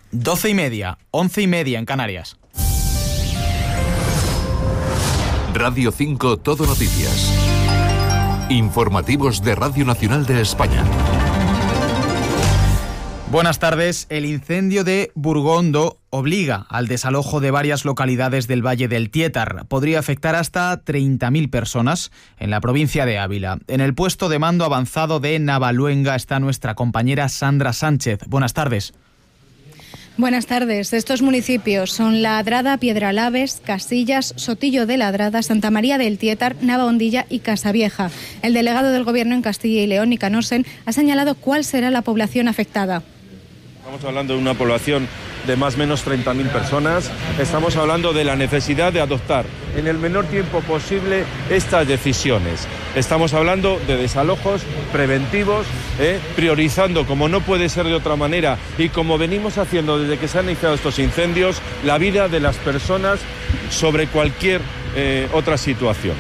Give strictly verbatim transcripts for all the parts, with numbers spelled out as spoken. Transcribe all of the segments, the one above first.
doce y media, once y media en Canarias. Radio cinco Todo Noticias. Informativos de Radio Nacional de España. Buenas tardes. El incendio de Burgondo obliga al desalojo de varias localidades del Valle del Tiétar. Podría afectar hasta treinta mil personas en la provincia de Ávila. En el puesto de mando avanzado de Navaluenga está nuestra compañera Sandra Sánchez. Buenas tardes. Buenas tardes. Estos municipios son Ladrada, Piedralaves, Casillas, Sotillo de Ladrada, Santa María del Tiétar, Navahondilla y Casavieja. El delegado del Gobierno en Castilla y León, Nicanor Sen, ha señalado cuál será la población afectada. Estamos hablando de una población de más o menos treinta mil personas. Estamos hablando de la necesidad de adoptar en el menor tiempo posible estas decisiones. Estamos hablando de desalojos preventivos, eh, priorizando, como no puede ser de otra manera, y como venimos haciendo desde que se han iniciado estos incendios, la vida de las personas sobre cualquier eh, otra situación.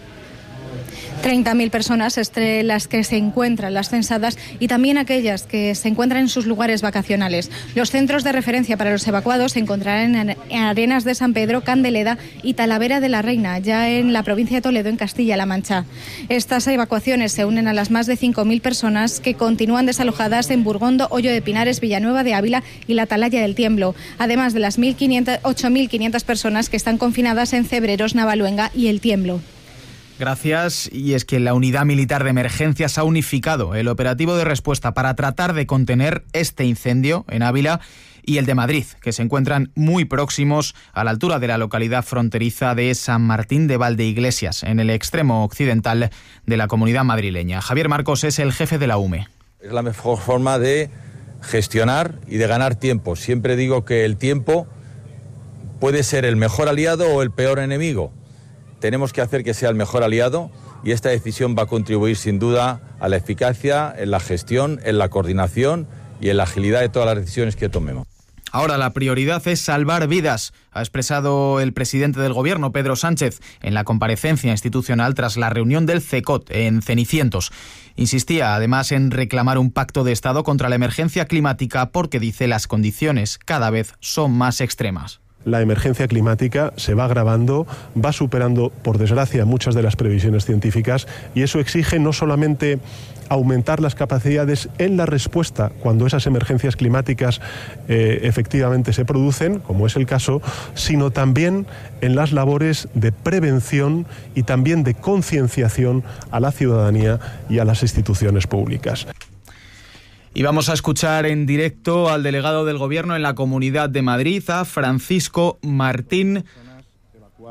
treinta mil personas entre las que se encuentran las censadas y también aquellas que se encuentran en sus lugares vacacionales. Los centros de referencia para los evacuados se encontrarán en Arenas de San Pedro, Candeleda y Talavera de la Reina, ya en la provincia de Toledo, en Castilla-La Mancha. Estas evacuaciones se unen a las más de cinco mil personas que continúan desalojadas en Burgondo, Hoyo de Pinares, Villanueva de Ávila y la Atalaya del Tiemblo, además de las ocho mil quinientas personas que están confinadas en Cebreros, Navaluenga y El Tiemblo. Gracias. Y es que la Unidad Militar de Emergencias ha unificado el operativo de respuesta para tratar de contener este incendio en Ávila y el de Madrid, que se encuentran muy próximos a la altura de la localidad fronteriza de San Martín de Valdeiglesias, en el extremo occidental de la Comunidad madrileña. Javier Marcos es el jefe de la U M E. Es la mejor forma de gestionar y de ganar tiempo. Siempre digo que el tiempo puede ser el mejor aliado o el peor enemigo. Tenemos que hacer que sea el mejor aliado y esta decisión va a contribuir sin duda a la eficacia, en la gestión, en la coordinación y en la agilidad de todas las decisiones que tomemos. Ahora la prioridad es salvar vidas, ha expresado el presidente del Gobierno, Pedro Sánchez, en la comparecencia institucional tras la reunión del CECOT en Cenicientos. Insistía además en reclamar un pacto de Estado contra la emergencia climática porque, dice, las condiciones cada vez son más extremas. La emergencia climática se va agravando, va superando, por desgracia, muchas de las previsiones científicas y eso exige no solamente aumentar las capacidades en la respuesta cuando esas emergencias climáticas eh, efectivamente se producen, como es el caso, sino también en las labores de prevención y también de concienciación a la ciudadanía y a las instituciones públicas. Y vamos a escuchar en directo al delegado del Gobierno en la Comunidad de Madrid, a Francisco Martín